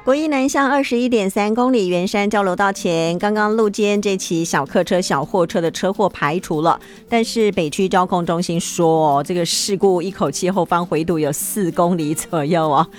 国一南向21.3公里圆山交流道前，刚刚路肩这起小客车小货车的车祸排除了，但是北区交控中心说，这个事故一口气后方回堵有4公里左右哦，